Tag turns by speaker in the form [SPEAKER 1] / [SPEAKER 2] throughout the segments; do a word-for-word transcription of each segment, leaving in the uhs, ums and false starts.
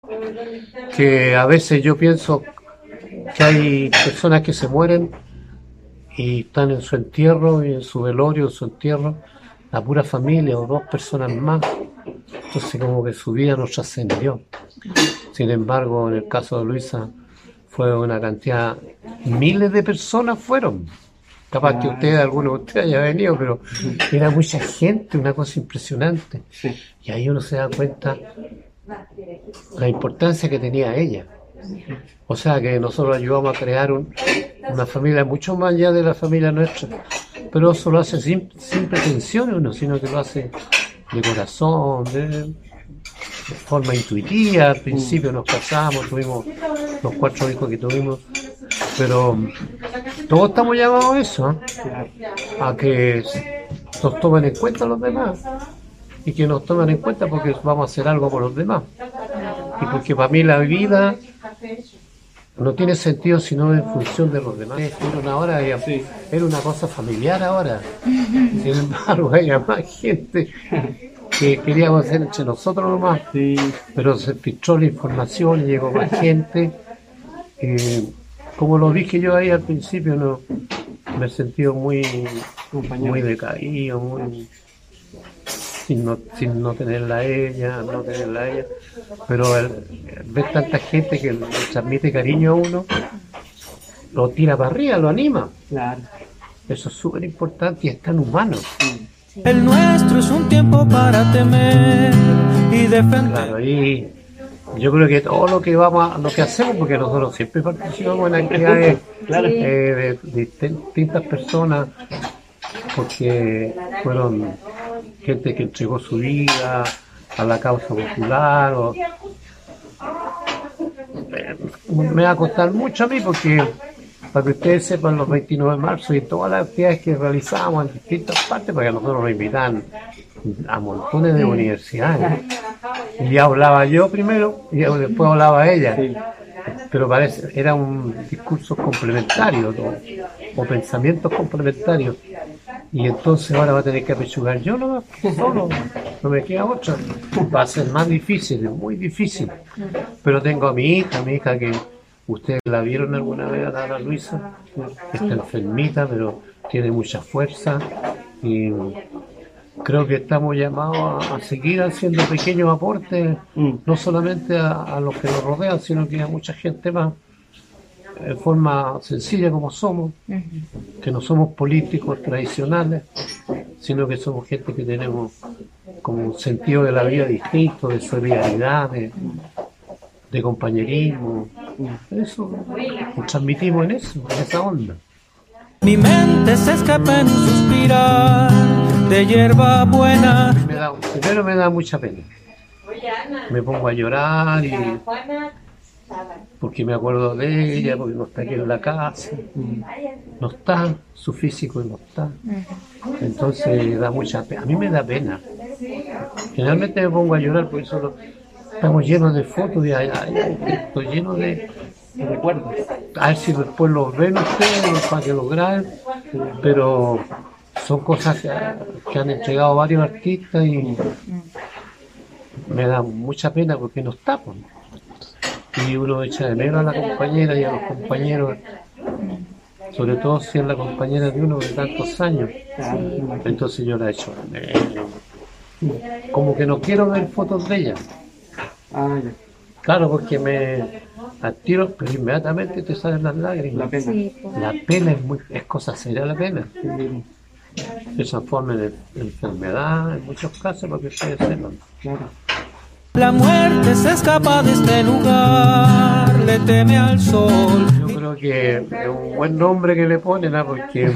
[SPEAKER 1] que a veces yo pienso que hay personas que se mueren y están en su entierro y en su velorio, en su entierro, la pura familia o dos personas más. Entonces como que su vida no trascendió. Sin embargo, en el caso de Luisa fue una cantidad, miles de personas fueron. Capaz que
[SPEAKER 2] Claro,
[SPEAKER 1] usted, alguno de ustedes haya venido, pero era mucha gente, una cosa impresionante.
[SPEAKER 2] sí,
[SPEAKER 1] Y ahí uno se da cuenta la importancia que tenía ella. O sea que nosotros ayudamos a crear un- una familia mucho más allá de la familia nuestra. Pero eso lo hace sin, sin pretensiones uno, sino que lo hace de corazón, de, de forma intuitiva. Al
[SPEAKER 2] mm,
[SPEAKER 1] principio nos casamos, tuvimos los cuatro hijos que tuvimos, pero todos estamos llamados a eso, ¿eh?
[SPEAKER 2] claro,
[SPEAKER 1] A que nos tomen en cuenta los demás y que nos tomen en cuenta porque vamos a hacer algo por los demás. Y porque para mí la vida no tiene sentido sino en función de los demás. Fueron ahora, ella-
[SPEAKER 2] sí,
[SPEAKER 1] era una cosa familiar ahora. Sin embargo, hay más gente que queríamos hacer entre nosotros nomás,
[SPEAKER 2] sí,
[SPEAKER 1] pero se filtró la información y llegó más gente. Eh, como lo dije yo ahí al principio, no, me he sentido muy, muy
[SPEAKER 2] compañero,
[SPEAKER 1] decaído, muy, sin no, sin no tenerla a ella, no tenerla a ella. Pero el, el ver tanta gente que le transmite cariño a uno, lo tira para arriba, lo anima.
[SPEAKER 2] claro.
[SPEAKER 1] Eso es súper importante y es tan humano.
[SPEAKER 2] Mm,
[SPEAKER 3] El nuestro es un tiempo para temer y defender.
[SPEAKER 1] Claro, ahí yo creo que todo lo que vamos a, lo que hacemos, porque nosotros siempre participamos en actividades
[SPEAKER 2] claro,
[SPEAKER 1] eh, de, de distintas personas, porque fueron gente que entregó su vida a la causa popular. O, eh, me va a costar mucho a mí porque, para que ustedes sepan, los veintinueve de marzo y todas las actividades que realizamos en distintas partes, porque a nosotros nos invitan a montones de universidades. Y ya hablaba yo primero y después hablaba ella.
[SPEAKER 2] sí,
[SPEAKER 1] Pero parece, era un discurso complementario, ¿no? O pensamientos complementarios. Y entonces ahora va a tener que apechugar yo no, solo, no me queda otra. Va a ser más difícil, muy difícil. Pero tengo a mi hija, mi hija que ustedes la vieron alguna vez, a la Ana Luisa, que está enfermita, pero tiene mucha fuerza. Y creo que estamos llamados a, a seguir haciendo pequeños aportes,
[SPEAKER 2] mm,
[SPEAKER 1] no solamente a, a los que nos rodean, sino que a mucha gente más, de forma sencilla como somos, que no somos políticos tradicionales, sino que somos gente que tenemos como un sentido de la vida distinto, de solidaridad, de, de compañerismo. Eso lo transmitimos en eso, en esa onda.
[SPEAKER 3] Mi mente se escapa en un suspirar de hierba buena.
[SPEAKER 1] Me da, primero me da mucha pena. Me pongo a llorar y porque me acuerdo de ella, porque no está aquí en la casa, no está, su físico no está. Entonces da mucha pena. A mí me da pena. Generalmente me pongo a llorar porque solo estamos llenos de fotos y ay, ay, estoy lleno de.
[SPEAKER 2] recuerdo.
[SPEAKER 1] A ver si después los ven ustedes para que los graben, pero son cosas que, que han entregado varios artistas y me da mucha pena porque no está, pues. Y uno echa de menos a la compañera y a los compañeros, sobre todo si es la compañera de uno de tantos años. Entonces yo la echo de menos. Como que no quiero ver fotos de ella.
[SPEAKER 2] Ah, ya,
[SPEAKER 1] Claro, porque me al tiro, pero inmediatamente te salen las
[SPEAKER 2] la
[SPEAKER 1] lágrimas.
[SPEAKER 2] pena.
[SPEAKER 4] Sí, pues.
[SPEAKER 1] La pena es muy, es cosa seria la pena.
[SPEAKER 2] Sí,
[SPEAKER 1] Se transforma en, en enfermedad en muchos casos, porque ustedes sepan.
[SPEAKER 2] claro,
[SPEAKER 3] La muerte se escapa de este lugar, le teme al sol.
[SPEAKER 1] Yo creo que es un buen nombre que le ponen, ¿ah? Porque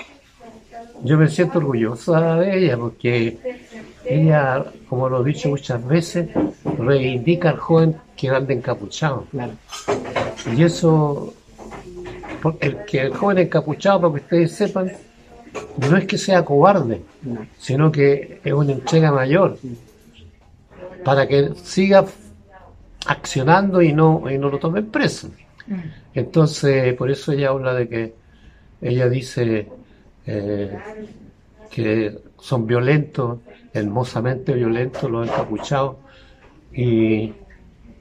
[SPEAKER 1] yo me siento orgullosa de ella, porque ella, como lo he dicho muchas veces, reivindica al joven que anda encapuchado.
[SPEAKER 2] claro,
[SPEAKER 1] Y eso, porque el que el joven encapuchado, para que ustedes sepan, no es que sea cobarde,
[SPEAKER 2] no,
[SPEAKER 1] sino que es una entrega mayor, para que siga accionando y no, y no lo tomen preso. Entonces, por eso ella habla de que, ella dice eh, que son violentos, hermosamente violentos los encapuchados, y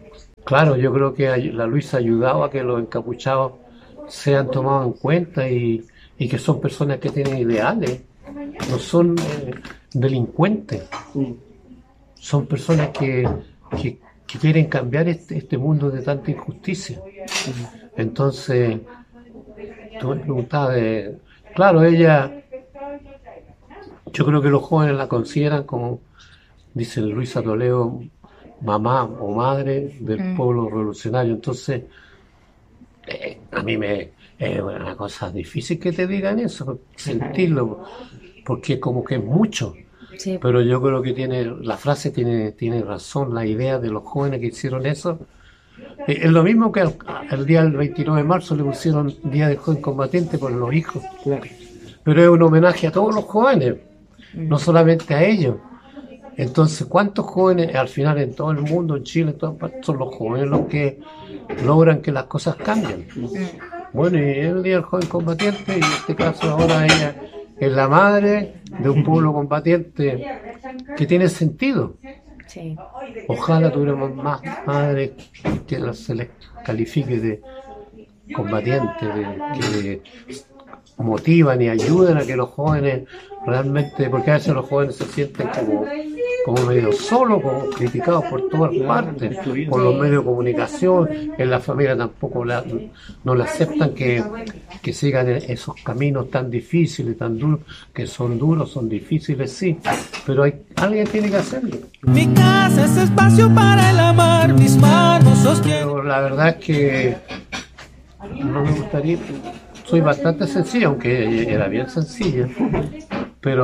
[SPEAKER 1] claro, yo creo que ay- la Luisa ha ayudado a que los encapuchados sean tomados en cuenta y, y que son personas que tienen ideales, no son eh, delincuentes,
[SPEAKER 2] Mm.
[SPEAKER 1] son personas que, que, que quieren cambiar este, este mundo de tanta injusticia. Entonces, tú me preguntabas de... Claro, ella, yo creo que los jóvenes la consideran como, dice Luisa Toledo, mamá o madre del
[SPEAKER 4] Mm.
[SPEAKER 1] pueblo revolucionario. Entonces, eh, a mí me es una cosa difícil que te digan eso, sentirlo, porque como que es mucho.
[SPEAKER 4] Sí.
[SPEAKER 1] Pero yo creo que tiene, la frase tiene, tiene razón, la idea de los jóvenes que hicieron eso. Eh, Es lo mismo que al- el día del veintinueve de marzo le pusieron Día del Joven Combatiente por los hijos,
[SPEAKER 2] Claro.
[SPEAKER 1] pero es un homenaje a todos los jóvenes, no solamente a ellos. Entonces, ¿cuántos jóvenes al final en todo el mundo, en Chile, en todas partes, son los jóvenes los que logran que las cosas cambien? Bueno, y el Día del Joven Combatiente, y en este caso ahora ella es la madre de un pueblo combatiente que tiene sentido.
[SPEAKER 4] Sí.
[SPEAKER 1] Ojalá tuviéramos más madres que se les califique de combatientes, de, que motivan y ayudan a que los jóvenes realmente, porque a veces los jóvenes se sienten como, como medio solos, como criticados por todas partes, por los medios de comunicación, en la familia tampoco la, no le aceptan que, que sigan esos caminos tan difíciles, tan duros, que son duros, son difíciles, sí, pero hay, alguien tiene que hacerlo.
[SPEAKER 3] Mi casa es espacio para el amar, mis manos sostienen.
[SPEAKER 1] Pero la verdad es que no me gustaría, soy bastante sencilla, aunque era bien sencilla, pero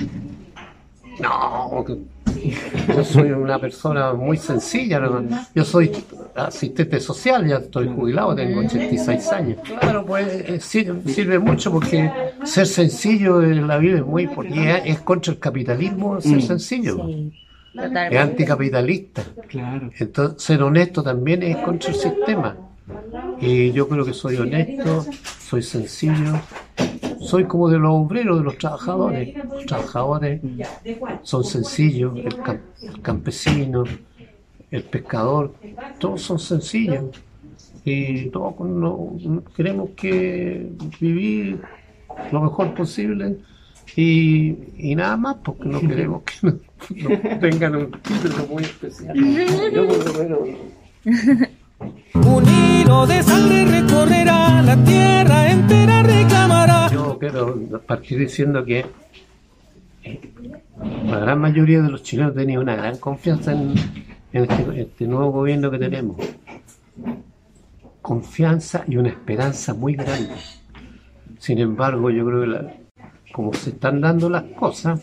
[SPEAKER 1] no, yo soy una persona muy sencilla, ¿no? Yo soy asistente social, ya estoy jubilado, tengo ochenta y seis años. Claro, pues eh, sirve, sirve mucho porque ser sencillo en la vida es muy, porque es contra el capitalismo ser sencillo,
[SPEAKER 4] Sí.
[SPEAKER 1] es
[SPEAKER 4] Totalmente.
[SPEAKER 1] anticapitalista.
[SPEAKER 2] Claro.
[SPEAKER 1] Entonces, ser honesto también es contra el sistema. Y yo creo que soy honesto, soy sencillo, soy como de los obreros, de los trabajadores. Los trabajadores son sencillos, el, cam- el campesino, el pescador, todos son sencillos. Y todos no- queremos que vivir lo mejor posible y, y nada más, porque no queremos que nos, nos tengan un título muy especial. Yo por lo menos,
[SPEAKER 3] Un hilo de sangre recorrerá la tierra entera, reclamará.
[SPEAKER 1] yo quiero partir diciendo que eh, la gran mayoría de los chilenos tenía una gran confianza en, en este, este nuevo gobierno que tenemos. Confianza y una esperanza muy grande. Sin embargo, yo creo que la- como se están dando las cosas,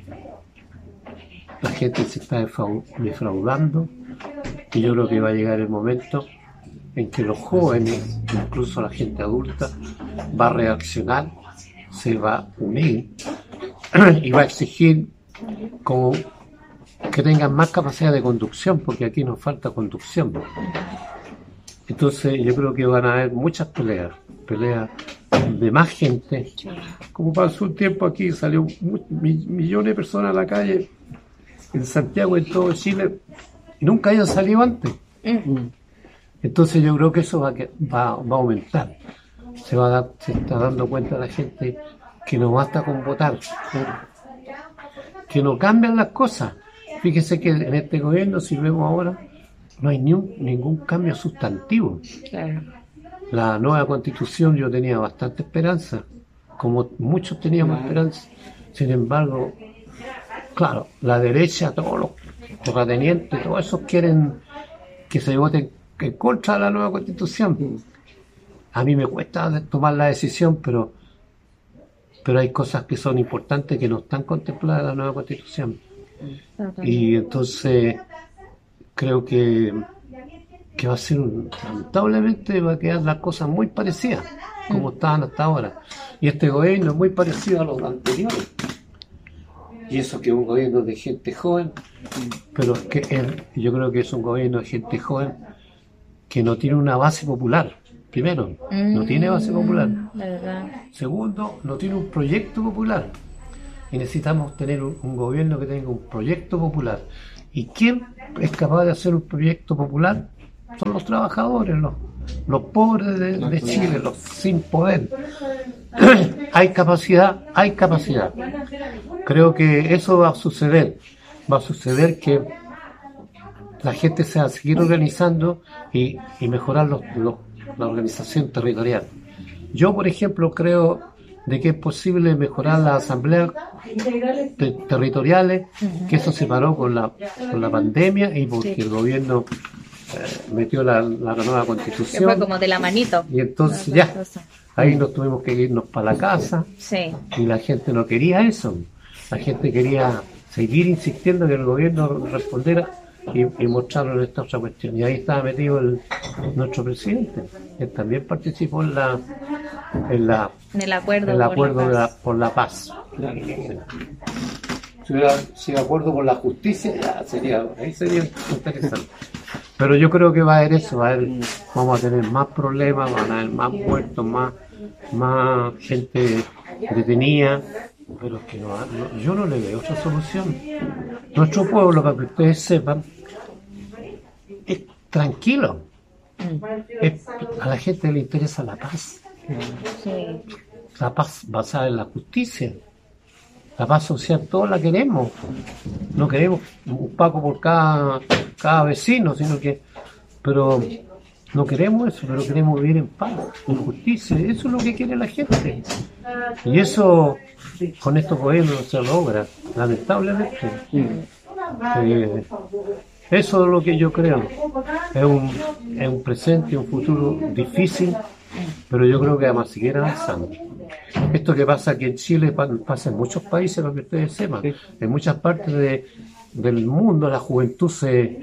[SPEAKER 1] la gente se está defrau- defraudando y yo creo que va a llegar el momento en que los jóvenes, incluso la gente adulta, va a reaccionar, se va a unir y va a exigir como que tengan más capacidad de conducción, porque aquí nos falta conducción. Entonces yo creo que van a haber muchas peleas, peleas de más gente. Como pasó un tiempo aquí, salió mu- mi- millones de personas a la calle, en Santiago, en todo Chile, y nunca hayan salido antes.
[SPEAKER 2] Mm.
[SPEAKER 1] Entonces yo creo que eso va a, que- va, va a aumentar. Se va a dar, se está dando cuenta la gente que no basta con votar, que no cambian las cosas. Fíjese que en este gobierno, si vemos ahora, no hay ni un- ningún cambio sustantivo.
[SPEAKER 4] Claro.
[SPEAKER 1] La nueva constitución yo tenía bastante esperanza, como muchos teníamos esperanza. Sin embargo, claro, la derecha, todos los terratenientes, todos esos quieren que se voten en contra de la nueva constitución. A mí me cuesta de- tomar la decisión, pero, pero hay cosas que son importantes que no están contempladas en la nueva constitución.
[SPEAKER 4] Totalmente.
[SPEAKER 1] Y entonces creo que, que va a ser, un- lamentablemente va a quedar las cosas muy parecidas como estaban hasta ahora. Y este gobierno es muy parecido a los anteriores. Y eso que es un gobierno de gente joven, pero es que es- yo creo que es un gobierno de gente joven que no tiene una base popular. Primero, no tiene base popular.
[SPEAKER 4] ¿Verdad?
[SPEAKER 1] Segundo, no tiene un proyecto popular. Y necesitamos tener un, un gobierno que tenga un proyecto popular. ¿Y quién es capaz de hacer un proyecto popular? son los trabajadores, los, los pobres de, de Chile, los sin poder. Hay capacidad, hay capacidad. Creo que eso va a suceder. Va a suceder que la gente se va a seguir organizando y, y mejorar los, los, la organización territorial. Yo, por ejemplo, creo de que es posible mejorar las asambleas te- territoriales, que eso se paró con la, con la pandemia y porque
[SPEAKER 4] Sí.
[SPEAKER 1] el gobierno eh, metió la, la nueva
[SPEAKER 4] Que fue
[SPEAKER 1] constitución
[SPEAKER 4] como de la manito.
[SPEAKER 1] y entonces
[SPEAKER 4] Las
[SPEAKER 1] ya,
[SPEAKER 4] dos cosas.
[SPEAKER 1] ahí nos tuvimos que irnos para la casa
[SPEAKER 4] Sí.
[SPEAKER 1] y la gente no quería eso. La gente quería seguir insistiendo que el gobierno respondiera y, y mostraron esta otra cuestión. Y ahí estaba metido el, nuestro presidente, que también participó en la en la
[SPEAKER 4] En el acuerdo.
[SPEAKER 1] el
[SPEAKER 4] por la
[SPEAKER 1] acuerdo de la-
[SPEAKER 4] paz.
[SPEAKER 1] por la paz.
[SPEAKER 2] Claro.
[SPEAKER 1] Si hubiera sido acuerdo por la justicia, ya sería, ahí sería interesante. Pero yo creo que va a haber eso, va a haber, vamos a tener más problemas, van a haber más muertos, más, más gente detenida, pero es que no, no- yo no le veo otra solución. Nuestro pueblo, para que ustedes sepan, es tranquilo. Es- a la gente le interesa la paz.
[SPEAKER 4] Sí.
[SPEAKER 1] La paz basada en la justicia. La paz social todos la queremos. No queremos un Paco por cada, cada vecino, sino que... Pero no queremos eso, pero queremos vivir en paz, en justicia. Eso es lo que quiere la gente. Y eso con estos gobiernos no se logra, lamentablemente. Eh, eso es lo que yo creo. Es un, es un presente y un futuro difícil, pero yo creo que vamos a seguir avanzando. Esto que pasa aquí en Chile pa- pasa en muchos países, para que ustedes sepan. En muchas partes de- del mundo la juventud se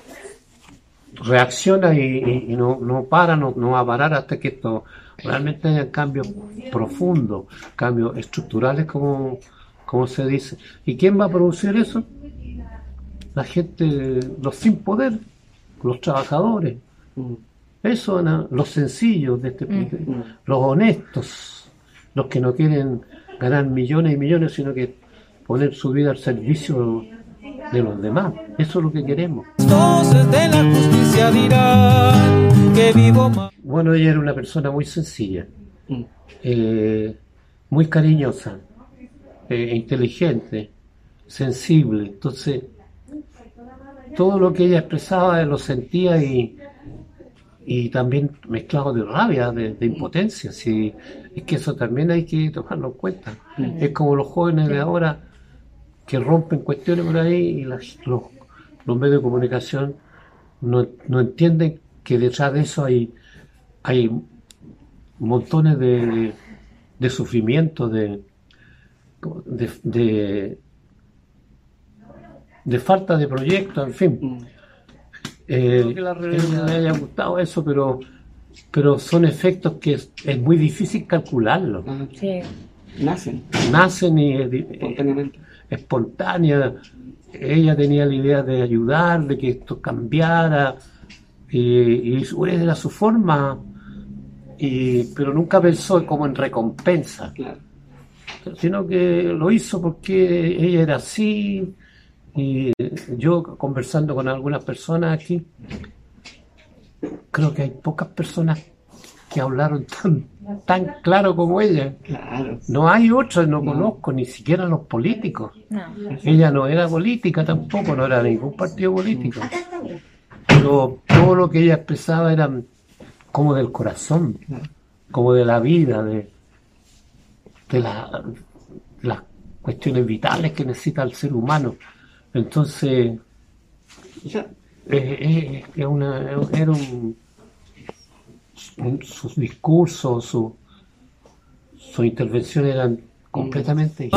[SPEAKER 1] reacciona y, y- y no, no para, no, no va a parar hasta que esto realmente haya cambios profundos, cambios estructurales, como, como se dice. ¿Y quién va a producir eso? La gente, los sin poder, los trabajadores.
[SPEAKER 2] Mm.
[SPEAKER 1] Eso van a- los sencillos de este país, los honestos, los que no quieren ganar millones y millones, sino que poner su vida al servicio de los demás. Eso es lo que queremos.
[SPEAKER 3] Entonces de la justicia dirán que vivo más.
[SPEAKER 1] Bueno, ella era una persona muy sencilla,
[SPEAKER 2] Mm.
[SPEAKER 1] eh, muy cariñosa, eh, inteligente, sensible. Entonces, todo lo que ella expresaba lo sentía y, y también mezclado de rabia, de, de impotencia. Sí, es que eso también hay que tomarlo en cuenta. Es como los jóvenes de ahora que rompen cuestiones por ahí y las- los, los medios de comunicación no, no entienden que detrás de eso hay, hay montones de, de sufrimiento, de, de, de, de falta de proyecto, en fin.
[SPEAKER 2] Mm.
[SPEAKER 1] Eh,
[SPEAKER 2] que la
[SPEAKER 1] que
[SPEAKER 2] realidad-
[SPEAKER 1] no le haya gustado eso, pero, pero son efectos que es, es muy difícil calcularlos.
[SPEAKER 2] Ah,
[SPEAKER 4] Sí.
[SPEAKER 2] Nacen
[SPEAKER 1] Nacen y eh,
[SPEAKER 2] espontáneamente.
[SPEAKER 1] espontánea. Ella tenía la idea de ayudar, de que esto cambiara, y, y su- era su forma, y, pero nunca pensó como en recompensa,
[SPEAKER 2] Claro.
[SPEAKER 1] sino que lo hizo porque ella era así. Y yo, conversando con algunas personas aquí, creo que hay pocas personas que hablaron tan, tan claro como ella.
[SPEAKER 2] Claro.
[SPEAKER 1] No hay otras, no conozco, ni siquiera los políticos.
[SPEAKER 4] No.
[SPEAKER 1] Ella no era política tampoco, no era de ningún partido político. Pero todo lo que ella expresaba era como del corazón, como de la vida, de, de la- las cuestiones vitales que necesita el ser humano. Entonces,
[SPEAKER 2] O sea,
[SPEAKER 1] eh, eh, es una, era un, un- sus discursos, su, sus intervenciones eran completamente...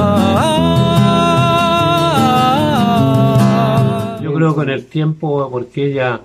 [SPEAKER 1] Yo creo que en el tiempo, porque ella,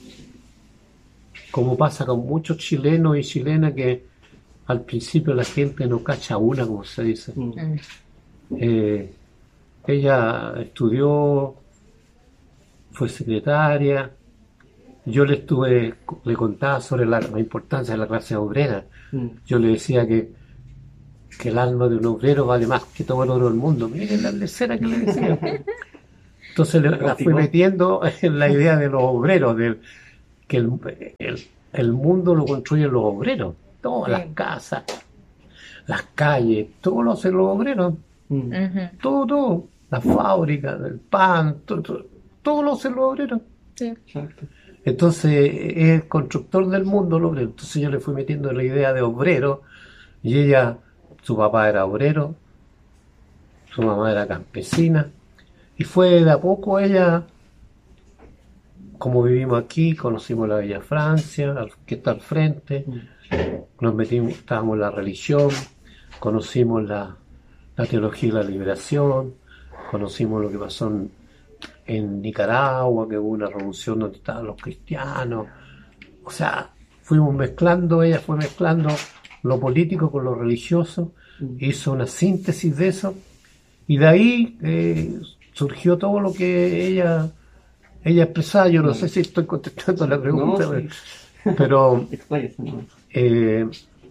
[SPEAKER 1] como pasa con muchos chilenos y chilenas, que al principio la gente no cacha una, como se dice.
[SPEAKER 2] mm.
[SPEAKER 4] Mm.
[SPEAKER 1] Eh, ella estudió, fue secretaria. Yo le estuve, le contaba sobre la, la importancia de la clase obrera.
[SPEAKER 2] Mm.
[SPEAKER 1] Yo le decía que, que el alma de un obrero vale más que todo el oro del mundo. Miren la lecera que le decía. Entonces le- la fui metiendo en la idea de los obreros, de que el, el, el mundo lo construyen los obreros, todas
[SPEAKER 4] Sí.
[SPEAKER 1] las casas, las calles, todo lo hacen los obreros,
[SPEAKER 2] Mm.
[SPEAKER 4] Ujú.
[SPEAKER 1] todo, todo, las fábricas, el pan, todo, todo, todo lo hacen los obreros.
[SPEAKER 4] Sí.
[SPEAKER 2] Exacto.
[SPEAKER 1] Entonces es el constructor del mundo el obrero. Entonces yo le fui metiendo la idea de obrero y ella, su papá era obrero, su mamá era campesina y fue de a poco ella, como vivimos aquí, conocimos la Bella Francia, al- que está al frente, nos metimos, estábamos en la religión, conocimos la, la teología y la liberación, conocimos lo que pasó en, en Nicaragua, que hubo una revolución donde estaban los cristianos. O sea, fuimos mezclando, ella fue mezclando lo político con lo religioso, hizo una síntesis de eso, y de ahí eh, surgió todo lo que ella, ella expresaba. Yo no sé si estoy contestando la pregunta,
[SPEAKER 2] No, sí.
[SPEAKER 1] pero, pero
[SPEAKER 2] Expláyese, ¿no?
[SPEAKER 1] eh,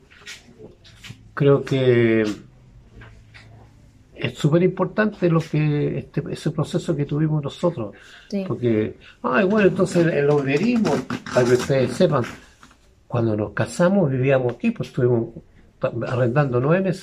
[SPEAKER 1] creo que es súper importante lo que este, ese proceso que tuvimos nosotros,
[SPEAKER 4] Sí.
[SPEAKER 1] porque, ay, bueno, entonces el obrerismo, para que ustedes sepan, cuando nos casamos vivíamos aquí, pues estuvimos ta- arrendando nueve meses.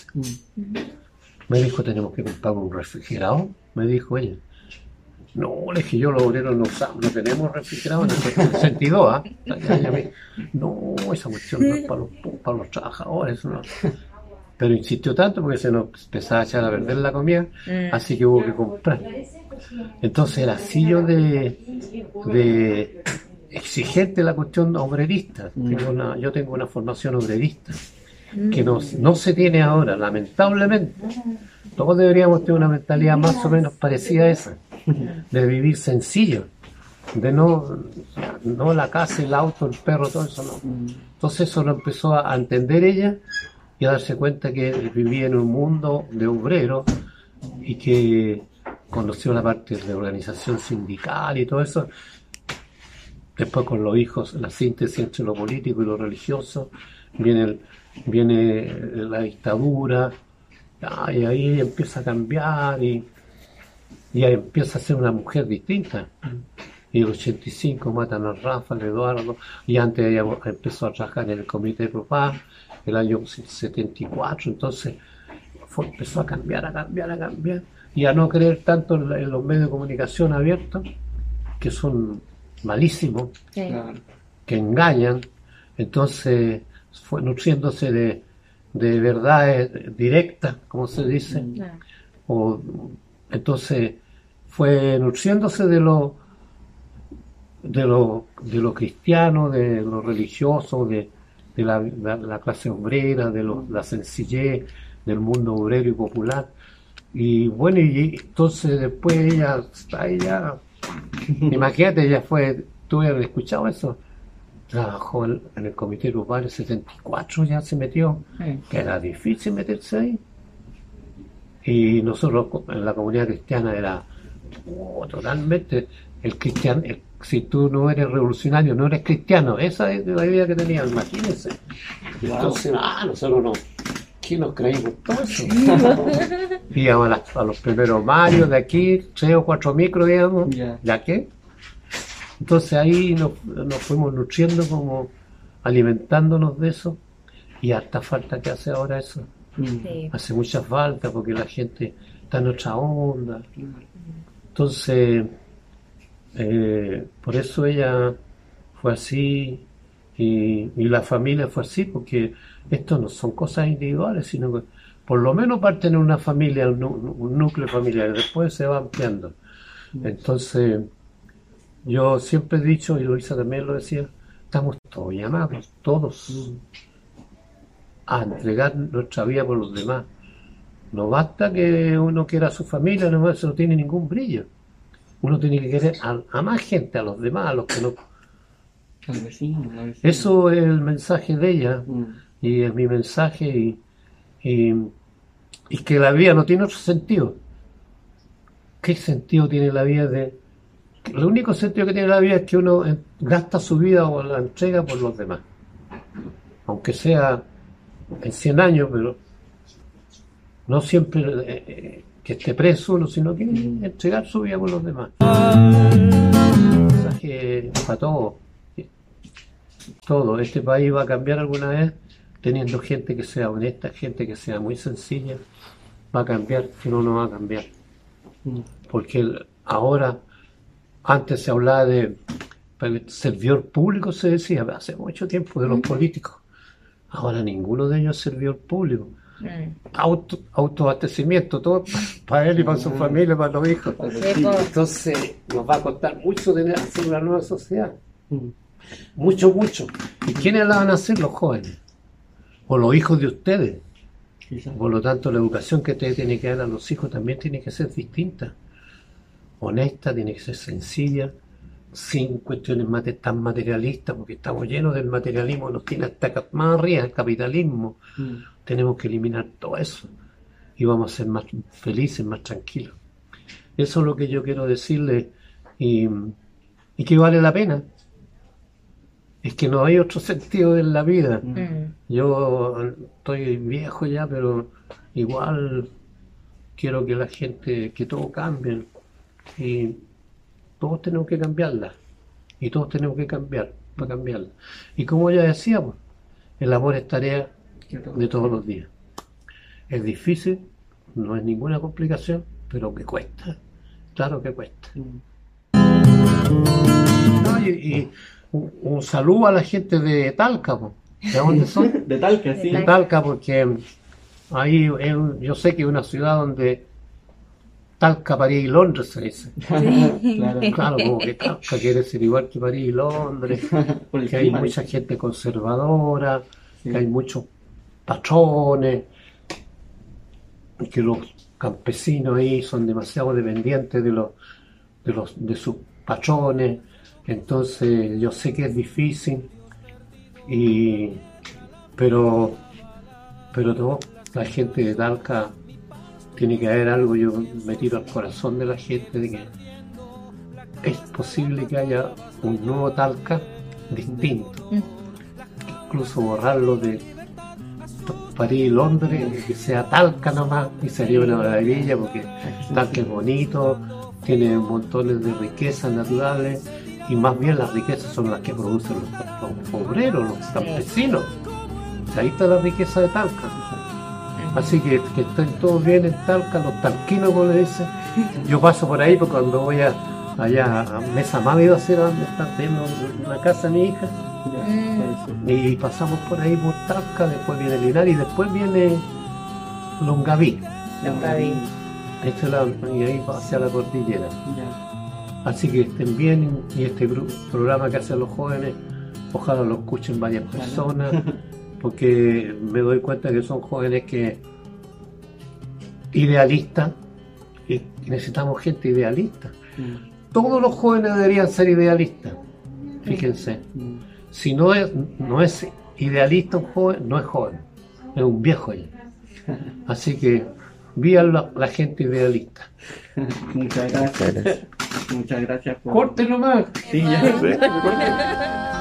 [SPEAKER 1] Me dijo, tenemos que comprar un refrigerador, me dijo ella. No, le dije, yo los obreros no usamos, no tenemos refrigerador en el sesenta y dos, ¿ah? Ella me- No, esa cuestión no es para los, para los trabajadores, no. Pero insistió tanto porque se nos empezaba a echar a perder la comida,
[SPEAKER 4] Mm.
[SPEAKER 1] así que hubo que comprar. Entonces era así yo de, de exigente la cuestión obrerista. Tengo una- yo tengo una formación obrerista que no, no se tiene ahora, lamentablemente. Todos deberíamos tener una mentalidad más o menos parecida a esa, de vivir sencillo, de no, no la casa, el auto, el perro, todo eso, no. Entonces eso lo empezó a a entender ella y a darse cuenta que vivía en un mundo de obreros y que conoció la parte de organización sindical y todo eso. Después con los hijos, la síntesis entre lo político y lo religioso, viene, el- viene la dictadura, ah, y ahí ella empieza a cambiar y, y ahí empieza a ser una mujer distinta. Y en el ochenta y cinco matan a Rafa, a Eduardo, y antes ella empezó a trabajar en el Comité de Paz, el año setenta y cuatro, entonces fue, empezó a cambiar, a cambiar, a cambiar, y a no creer tanto en, la- en los medios de comunicación abiertos, que son malísimos,
[SPEAKER 4] Sí.
[SPEAKER 2] Claro.
[SPEAKER 1] que engañan. Entonces fue nutriéndose de, de verdades directas, como se dice,
[SPEAKER 4] Ah.
[SPEAKER 1] o entonces fue nutriéndose de lo de lo de lo cristiano, de lo religioso, de, de la, la- la clase obrera, de lo- la sencillez del mundo obrero y popular. Y bueno, y entonces después ella está ella, imagínate, ella fue, tú habías escuchado eso, trabajó en, en el Comité Grupal en setenta y cuatro, ya se metió,
[SPEAKER 2] Sí.
[SPEAKER 1] que era difícil meterse ahí. Y nosotros en la comunidad cristiana era oh, totalmente el cristiano. el- si tú no eres revolucionario, no eres cristiano. Esa es la idea que tenían, imagínense. Entonces, ah, nosotros no. ¿Quién nos creímos todo eso? Íbamos a, las- a los primeros Marios de aquí, tres o cuatro micros, digamos.
[SPEAKER 2] Ya.
[SPEAKER 1] ¿Ya qué? Entonces ahí nos, nos fuimos nutriendo, como alimentándonos de eso. Y harta falta que hace ahora eso.
[SPEAKER 2] Mm.
[SPEAKER 4] Sí.
[SPEAKER 1] Hace mucha falta porque la gente está en otra onda. Entonces, eh, por eso ella fue así y, y la familia fue así, porque esto no son cosas individuales, sino que por lo menos parten en una familia, un, nu- un núcleo familiar, después se va ampliando. Entonces, yo siempre he dicho, y Luisa también lo decía, estamos todos llamados, todos, a entregar nuestra vida por los demás. No basta que uno quiera a su familia, no, eso no tiene ningún brillo. Uno tiene que querer a, a más gente, a los demás, a los que no.
[SPEAKER 2] Al vecino, la vecina.
[SPEAKER 1] Eso es el mensaje de ella
[SPEAKER 2] Mm.
[SPEAKER 1] y es mi mensaje, y, y, y que la vida no tiene otro sentido. ¿Qué sentido tiene la vida de...? El único sentido que tiene la vida es que uno eh, gasta su vida o la entrega por los demás. Aunque sea en cien años, pero no siempre eh, eh, que esté preso uno, sino que entregar su vida por los demás. Un mensaje para todos. todo. Este país va a cambiar alguna vez teniendo gente que sea honesta, gente que sea muy sencilla. Va a cambiar, si no, no va a cambiar.
[SPEAKER 2] Mm.
[SPEAKER 1] Porque el- ahora, antes se hablaba de servidor público, se decía hace mucho tiempo de los políticos. Ahora ninguno de ellos es servidor público.
[SPEAKER 4] Mm.
[SPEAKER 1] Auto, autoabastecimiento, todo para él y para su familia, para los hijos.
[SPEAKER 4] Sí, po.
[SPEAKER 1] Entonces nos va a costar mucho tener hacer una nueva sociedad.
[SPEAKER 2] Mm.
[SPEAKER 1] Mucho, mucho. ¿Y quiénes la van a hacer? Los jóvenes. O los hijos de ustedes.
[SPEAKER 2] Quizás.
[SPEAKER 1] Por lo tanto, la educación que ustedes tienen que dar a los hijos también tiene que ser distinta. Honesta, tiene que ser sencilla, sin cuestiones mate- tan materialistas, porque estamos llenos del materialismo, nos tiene hasta ca- más arriba el capitalismo.
[SPEAKER 2] Mm.
[SPEAKER 1] Tenemos que eliminar todo eso y vamos a ser más felices, más tranquilos. Eso es lo que yo quiero decirle y, y que vale la pena. Es que no hay otro sentido en la vida.
[SPEAKER 4] Mm.
[SPEAKER 1] Yo estoy viejo ya, pero igual quiero que la gente, que todo cambie. Y todos tenemos que cambiarla. Y todos tenemos que cambiar para cambiarla. Y como ya decíamos, el amor es tarea de todos los días. Es difícil, no es ninguna complicación, pero que cuesta. Claro que cuesta.
[SPEAKER 2] Mm.
[SPEAKER 1] No, y, y un, un saludo a la gente de Talca, po. ¿De dónde son?
[SPEAKER 2] De tal que sí.
[SPEAKER 4] De
[SPEAKER 1] De Talca, porque ahí es un- yo sé que es una ciudad donde Talca, París y Londres se dice.
[SPEAKER 2] Claro.
[SPEAKER 1] Claro, como que Talca quiere ser igual que París y Londres,
[SPEAKER 2] Por el
[SPEAKER 1] que hay
[SPEAKER 2] clima.
[SPEAKER 1] mucha gente conservadora,
[SPEAKER 2] Sí.
[SPEAKER 1] que hay muchos patrones, y que los campesinos ahí son demasiado dependientes de los de los de sus patrones. Entonces yo sé que es difícil, y pero pero todo, la gente de Talca tiene que haber algo, yo me tiro al corazón de la gente, de que es posible que haya un nuevo Talca distinto,
[SPEAKER 4] Mm.
[SPEAKER 1] incluso borrarlo de París y Londres, que sea Talca nomás, y sería una maravilla, porque Talca es bonito, tiene montones de riquezas naturales, y más bien las riquezas son las que producen los, los obreros, los campesinos. O sea, ahí está la riqueza de Talca. Así que que estén todos bien en Talca, los talquinos, como le dicen. Yo paso por ahí porque cuando voy a, allá a Mesa Mávido a hacer donde está teniendo una casa mi hija,
[SPEAKER 2] Ya,
[SPEAKER 1] y pasamos por ahí por Talca, después viene Linares y después viene Longaví.
[SPEAKER 4] Nunca vi.
[SPEAKER 1] Este lado, y ahí va hacia la cordillera.
[SPEAKER 2] ya.
[SPEAKER 1] Así que estén bien, y este gru- programa que hacen los jóvenes, ojalá lo escuchen varias personas, porque me doy cuenta que son jóvenes que idealistas, y necesitamos gente idealista.
[SPEAKER 2] Mm.
[SPEAKER 1] Todos los jóvenes deberían ser idealistas, fíjense.
[SPEAKER 2] Mm.
[SPEAKER 1] Si no es, no es idealista un joven, no es joven, es un viejo ya. Así que viva la, la gente idealista.
[SPEAKER 2] Muchas gracias. Muchas gracias por.
[SPEAKER 1] Corte nomás.
[SPEAKER 2] Sí, ya.